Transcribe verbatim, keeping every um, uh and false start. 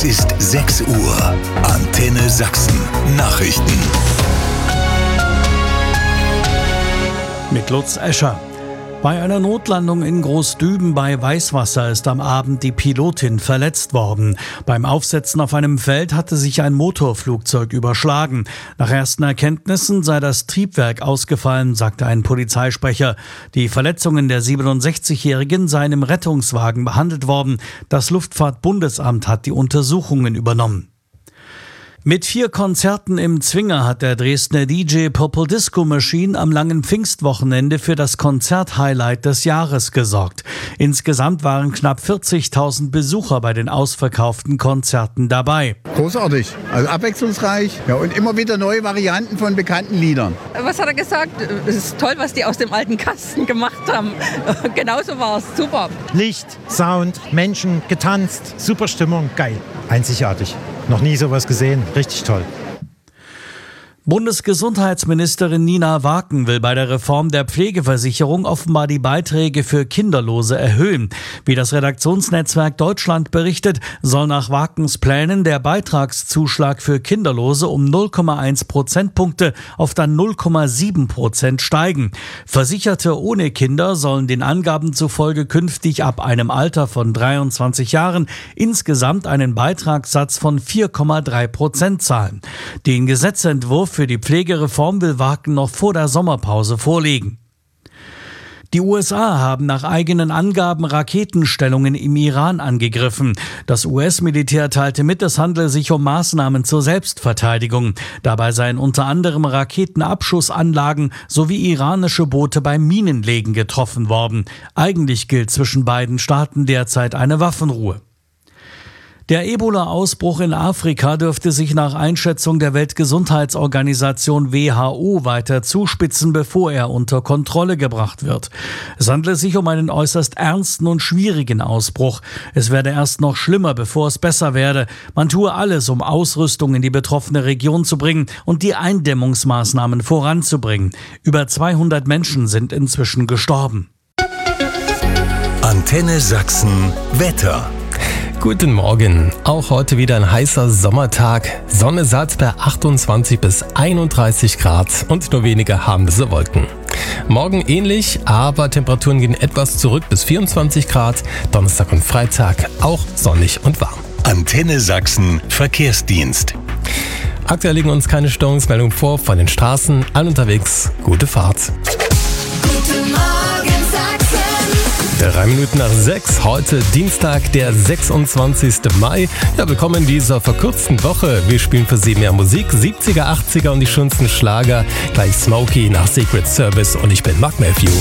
Es ist sechs Uhr. Antenne Sachsen. Nachrichten. Mit Lutz Escher. Bei einer Notlandung in Großdüben bei Weißwasser ist am Abend die Pilotin verletzt worden. Beim Aufsetzen auf einem Feld hatte sich ein Motorflugzeug überschlagen. Nach ersten Erkenntnissen sei das Triebwerk ausgefallen, sagte ein Polizeisprecher. Die Verletzungen der siebenundsechzigjährigen seien im Rettungswagen behandelt worden. Das Luftfahrtbundesamt hat die Untersuchungen übernommen. Mit vier Konzerten im Zwinger hat der Dresdner D J Purple Disco Machine am langen Pfingstwochenende für das Konzert-Highlight des Jahres gesorgt. Insgesamt waren knapp vierzigtausend Besucher bei den ausverkauften Konzerten dabei. Großartig, also abwechslungsreich, ja, und immer wieder neue Varianten von bekannten Liedern. Was hat er gesagt? Es ist toll, was die aus dem alten Kasten gemacht haben. Genauso war es, super. Licht, Sound, Menschen, getanzt, super Stimmung, geil. Einzigartig. Noch nie sowas gesehen. Richtig toll. Bundesgesundheitsministerin Nina Waken will bei der Reform der Pflegeversicherung offenbar die Beiträge für Kinderlose erhöhen. Wie das Redaktionsnetzwerk Deutschland berichtet, soll nach Wakens Plänen der Beitragszuschlag für Kinderlose um null Komma eins Prozentpunkte auf dann null Komma sieben Prozent steigen. Versicherte ohne Kinder sollen den Angaben zufolge künftig ab einem Alter von dreiundzwanzig Jahren insgesamt einen Beitragssatz von vier Komma drei Prozent zahlen. Den Gesetzentwurf für die Pflegereform will Waken noch vor der Sommerpause vorlegen. Die U S A haben nach eigenen Angaben Raketenstellungen im Iran angegriffen. Das U S-Militär teilte mit, es handle sich um Maßnahmen zur Selbstverteidigung. Dabei seien unter anderem Raketenabschussanlagen sowie iranische Boote beim Minenlegen getroffen worden. Eigentlich gilt zwischen beiden Staaten derzeit eine Waffenruhe. Der Ebola-Ausbruch in Afrika dürfte sich nach Einschätzung der Weltgesundheitsorganisation W H O weiter zuspitzen, bevor er unter Kontrolle gebracht wird. Es handle sich um einen äußerst ernsten und schwierigen Ausbruch. Es werde erst noch schlimmer, bevor es besser werde. Man tue alles, um Ausrüstung in die betroffene Region zu bringen und die Eindämmungsmaßnahmen voranzubringen. Über zweihundert Menschen sind inzwischen gestorben. Antenne Sachsen Wetter. Guten Morgen. Auch heute wieder ein heißer Sommertag. Sonne satt bei achtundzwanzig bis einunddreißig Grad und nur wenige harmlose Wolken. Morgen ähnlich, aber Temperaturen gehen etwas zurück bis vierundzwanzig Grad. Donnerstag und Freitag auch sonnig und warm. Antenne Sachsen Verkehrsdienst. Aktuell liegen uns keine Störungsmeldungen vor von den Straßen. Allen unterwegs, gute Fahrt. Guten Morgen Sachsen. Drei Minuten nach sechs, heute Dienstag, der sechsundzwanzigster Mai. Ja, willkommen in dieser verkürzten Woche. Wir spielen für Sie mehr Musik, siebziger, achtziger und die schönsten Schlager. Gleich Smokey nach Secret Service und ich bin Mark Matthew.